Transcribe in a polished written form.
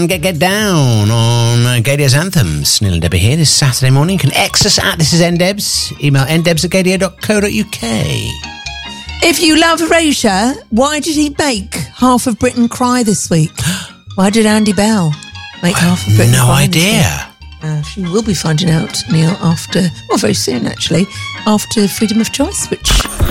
and get down on Gaydia's Anthems. Neil and Debbie here this Saturday morning. You can X us at This Is NDebs. Email ndebs@gaydia.co.uk. If you love Erasure, why did he make Half of Britain cry this week? Why did Andy Bell make Half of Britain cry? No idea. She will be finding out, Neil, very soon actually, after Freedom of Choice, which